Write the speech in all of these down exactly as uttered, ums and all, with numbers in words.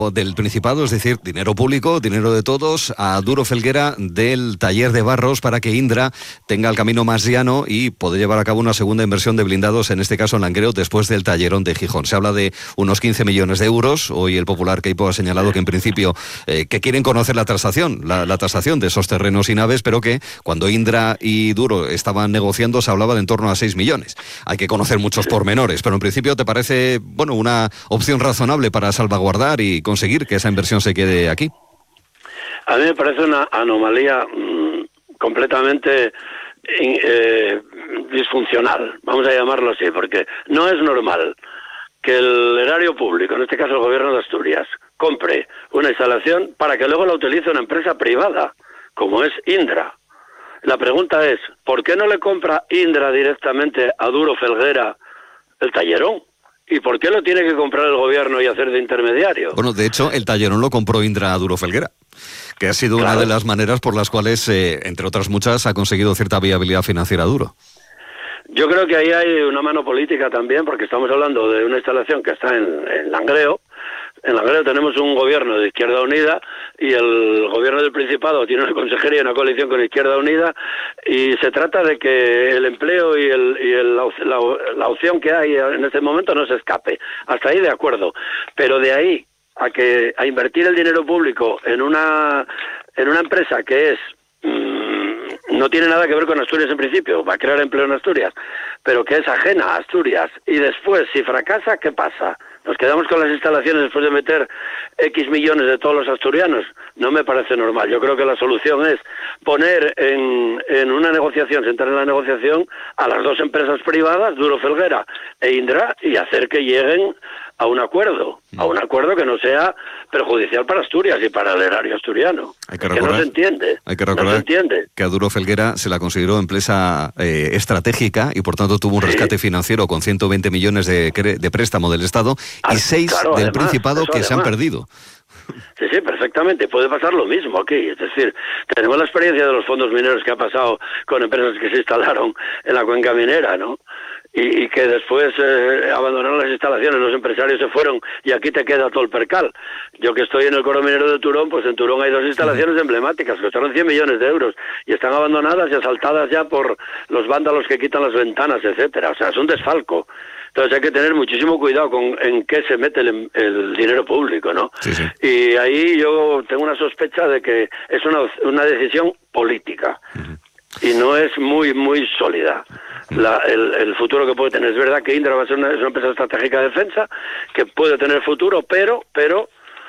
del Principado, es decir, dinero público, dinero de todos, a Duro Felguera del taller de Barros para que Indra tenga el camino más llano y poder llevar a cabo una segunda inversión de blindados, en este caso en Langreo, después del tallerón de Gijón. Se habla de unos quince millones de euros. Hoy el Popular Queipo ha señalado que en principio eh, que quieren conocer la tasación, la, la tasación de esos terrenos y naves, pero que cuando Indra y Duro estaban negociando se hablaba de en torno a seis millones. Hay que conocer muchos pormenores, pero en principio te parece, bueno, una opción razonable para salvaguardar y conseguir que esa inversión se quede aquí. A mí me parece una anomalía mmm, completamente eh, disfuncional, vamos a llamarlo así, porque no es normal que el erario público, en este caso el gobierno de Asturias, compre una instalación para que luego la utilice una empresa privada, como es Indra. La pregunta es, ¿por qué no le compra Indra directamente a Duro Felguera el tallerón? ¿Y por qué lo tiene que comprar el gobierno y hacer de intermediario? Bueno, de hecho, el tallerón lo compró Indra a Duro Felguera, que ha sido claro. una de las maneras por las cuales, eh, entre otras muchas, ha conseguido cierta viabilidad financiera Duro. Yo creo que ahí hay una mano política también, porque estamos hablando de una instalación que está en, en Langreo. En Langreo tenemos un gobierno de Izquierda Unida y el gobierno del Principado tiene una consejería y una coalición con Izquierda Unida, y se trata de que el empleo y, el, y el, la, la opción que hay en este momento no se escape. Hasta ahí de acuerdo, pero de ahí a que a invertir el dinero público en una en una empresa que es mmm, no tiene nada que ver con Asturias en principio, va a crear empleo en Asturias, pero que es ajena a Asturias, y después si fracasa, ¿qué pasa? ¿Nos quedamos con las instalaciones después de meter X millones de todos los asturianos? No me parece normal. Yo creo que la solución es poner en, en una negociación, sentar en la negociación a las dos empresas privadas, Duro Felguera e Indra, y hacer que lleguen a un acuerdo, a un acuerdo que no sea perjudicial para Asturias y para el erario asturiano. Hay que, que recordar, no se entiende. Hay que recordar no se entiende. que a Duro Felguera se la consideró empresa eh, estratégica y por tanto tuvo un rescate sí. financiero con ciento veinte millones de, de préstamo del Estado y seis claro, del además, Principado que además. se han perdido. Sí, sí, perfectamente. Puede pasar lo mismo aquí. Es decir, tenemos la experiencia de los fondos mineros que ha pasado con empresas que se instalaron en la cuenca minera, ¿no? Y, y que después eh, abandonaron las instalaciones, los empresarios se fueron y aquí te queda todo el percal. Yo que estoy en el coro minero de Turón, pues en Turón hay dos instalaciones uh-huh. emblemáticas, costaron cien millones de euros y están abandonadas y asaltadas ya por los vándalos que quitan las ventanas, etcétera. O sea, es un desfalco. Entonces hay que tener muchísimo cuidado con en qué se mete el, el dinero público, ¿no? Sí, sí. Y ahí yo tengo una sospecha de que es una, una decisión política uh-huh. y no es muy, muy sólida. La, el, el futuro que puede tener. Es verdad que Indra va a ser una, es una empresa estratégica de defensa que puede tener futuro, pero pero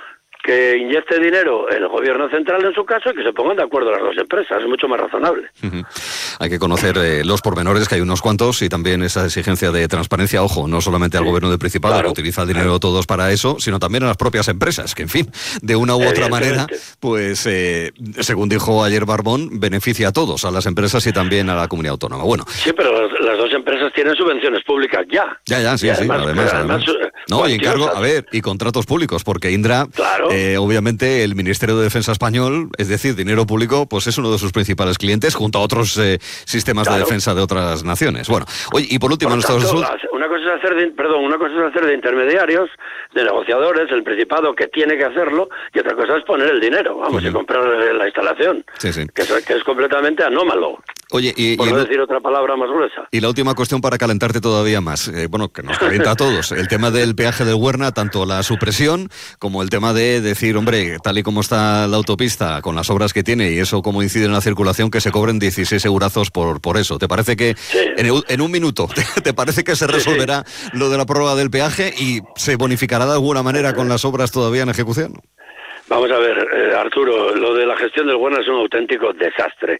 que inyecte dinero el gobierno central en su caso y que se pongan de acuerdo las dos empresas, es mucho más razonable. Uh-huh. Hay que conocer eh, los pormenores, que hay unos cuantos, y también esa exigencia de transparencia, ojo, no solamente al sí, gobierno del Principado, claro, que utiliza el dinero claro. todos para eso, sino también a las propias empresas, que en fin, de una u otra manera, pues eh, según dijo ayer Barbón, beneficia a todos, a las empresas y también a la comunidad autónoma. Bueno. Sí, pero las dos empresas tienen subvenciones públicas ya. Ya, ya, sí, además, sí, además, además. además no, y encargo, a ver, y contratos públicos, porque Indra, claro. eh, obviamente el Ministerio de Defensa español, es decir, dinero público, pues es uno de sus principales clientes, junto a otros eh, sistemas claro. de defensa de otras naciones. Bueno, oye, y por último, por en Estados tanto, Unidos... Una cosa es hacer de, perdón, una cosa es hacer de intermediarios, de negociadores, el Principado que tiene que hacerlo, y otra cosa es poner el dinero, vamos, uh-huh. y comprar la instalación, sí, sí. Que, es, que es completamente anómalo. Oye, y, por y no el... decir otra palabra más gruesa. Y la última cuestión para calentarte todavía más, eh, bueno, que nos calienta a todos, el tema del peaje del Huerna, tanto la supresión como el tema de decir, hombre, tal y como está la autopista, con las obras que tiene y eso cómo incide en la circulación, que se cobren dieciséis eurazos por, por eso. ¿Te parece que sí. en, en un minuto, te, te parece que se resolverá sí, sí. lo de la prórroga del peaje y se bonificará de alguna manera con las obras todavía en ejecución? Vamos a ver, eh, Arturo, lo de la gestión del Huerna es un auténtico desastre.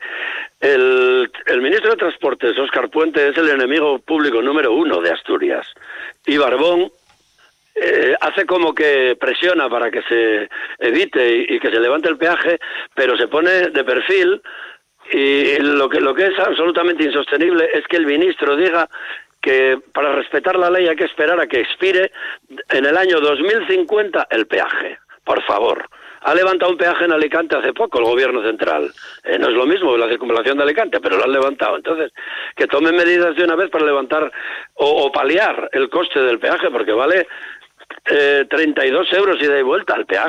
El, el ministro de Transportes, Óscar Puente, es el enemigo público número uno de Asturias. Y Barbón eh, hace como que presiona para que se evite y, y que se levante el peaje, pero se pone de perfil, y lo que, lo que es absolutamente insostenible es que el ministro diga que para respetar la ley hay que esperar a que expire en el año dos mil cincuenta el peaje. Por favor. Ha levantado un peaje en Alicante hace poco el gobierno central. Eh, no es lo mismo la circunvalación de Alicante, pero lo han levantado. Entonces, que tomen medidas de una vez para levantar o, o paliar el coste del peaje, porque vale eh, treinta y dos euros ida y vuelta al peaje.